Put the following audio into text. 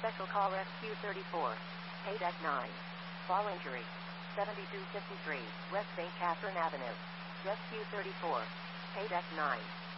Special Call Rescue 34. Paydeck 9. Fall injury. 7253 West St. Catherine Avenue. Rescue 34. Paydeck 9.